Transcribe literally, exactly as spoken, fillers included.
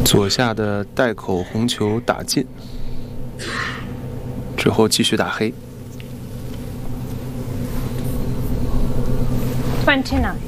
左下的带口红球打进，之后继续打黑。 twenty-nine.